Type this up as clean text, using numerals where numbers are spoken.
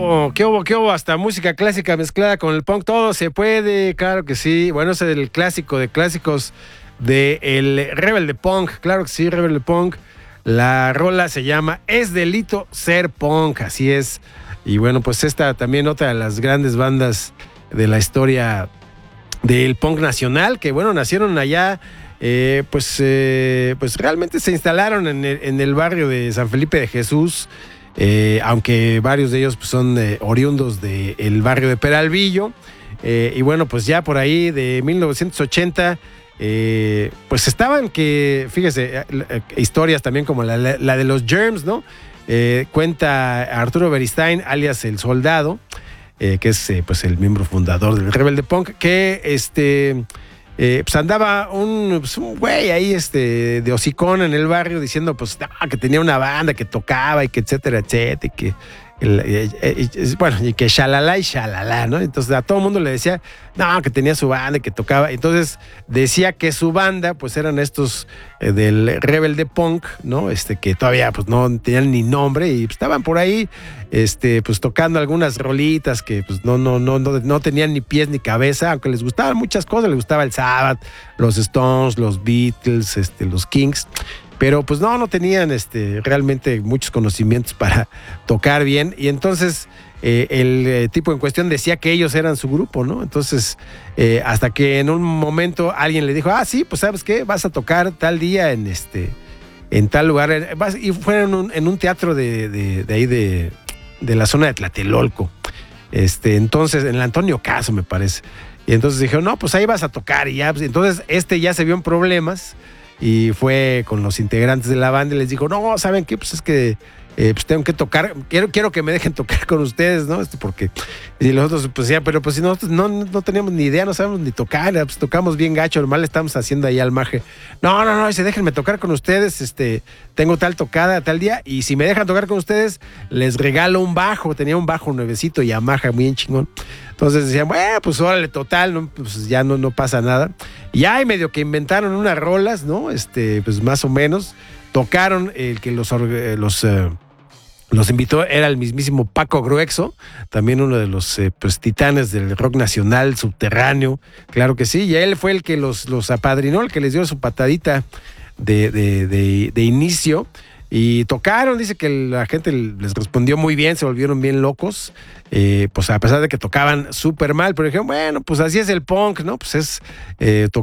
hubo? ¿Qué hubo? ¿Qué hubo? Hasta música clásica mezclada con el punk. Todo se puede, claro que sí. Bueno, ese es el clásico de clásicos de el Rebelde Punk. Claro que sí, Rebelde Punk. La rola se llama Es delito ser punk, así es. Y bueno, pues esta también otra de las grandes bandas de la historia del punk nacional, que bueno, nacieron allá, pues realmente se instalaron en el barrio de San Felipe de Jesús, aunque varios de ellos pues, son oriundos del barrio de Peralvillo. Y bueno, pues ya por ahí de 1980... pues estaban que, fíjese, historias también como la de los Germs, ¿no? Cuenta Arturo Beristain, alias El Soldado, que es pues el miembro fundador del Rebelde Punk, que pues andaba un güey ahí de hocicón en el barrio diciendo pues que tenía una banda que tocaba y que etcétera, etcétera, y que bueno, y que shalala y shalala, ¿no? Entonces a todo el mundo le decía, no, que tenía su banda, que tocaba. Entonces decía que su banda, pues eran estos del Rebelde Punk, ¿no? Que todavía pues no tenían ni nombre y pues, estaban por ahí, pues tocando algunas rolitas que pues no tenían ni pies ni cabeza, aunque les gustaban muchas cosas, les gustaba el Sabbath, los Stones, los Beatles, los Kings. Pero pues no tenían realmente muchos conocimientos para tocar bien. Y entonces el tipo en cuestión decía que ellos eran su grupo, ¿no? Entonces, hasta que en un momento alguien le dijo, sí, pues ¿sabes qué? Vas a tocar tal día en tal lugar. Y fue en un teatro de ahí de la zona de Tlatelolco. Entonces, en el Antonio Caso, me parece. Y entonces dijeron, no, pues ahí vas a tocar. Y ya, pues, entonces ya se vio en problemas. Y fue con los integrantes de la banda y les dijo, no, ¿saben qué? Pues es que pues tengo que tocar, quiero que me dejen tocar con ustedes, ¿no? Porque y los otros, pues ya, pero pues si nosotros no teníamos ni idea, no sabemos ni tocar, pues tocamos bien gacho, normal le estamos haciendo ahí al maje. No, dice, déjenme tocar con ustedes, tengo tal tocada tal día, y si me dejan tocar con ustedes, les regalo un bajo, tenía un bajo nuevecito Yamaha, muy bien chingón. Entonces decían, bueno, pues órale, total, ¿no? Pues ya no pasa nada. Y ahí medio que inventaron unas rolas, ¿no? Pues más o menos. Tocaron, el que los invitó era el mismísimo Paco Gruexo, también uno de los pues, titanes del rock nacional subterráneo, claro que sí. Y él fue el que los apadrinó, el que les dio su patadita de inicio. Y tocaron, dice que la gente les respondió muy bien, se volvieron bien locos, pues a pesar de que tocaban súper mal, pero dijeron, bueno, pues así es el punk, ¿no? Pues es